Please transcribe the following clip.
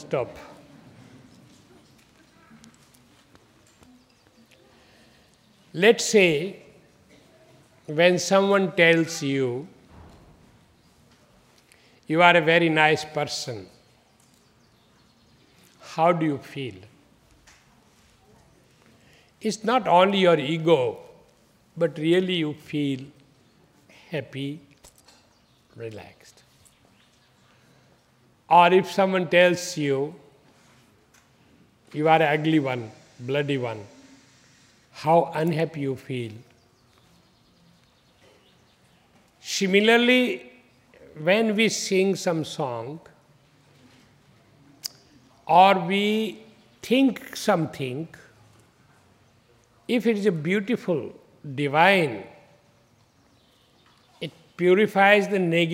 stop. Let's say when someone tells you, you are a very nice person, how do you feel? It's not only your ego, but really you feel happy, relaxed. Or if someone tells you, you are an ugly one, bloody one, how unhappy you feel. Similarly, when we sing some song, or we think something, if it is a beautiful, divine, it purifies the negative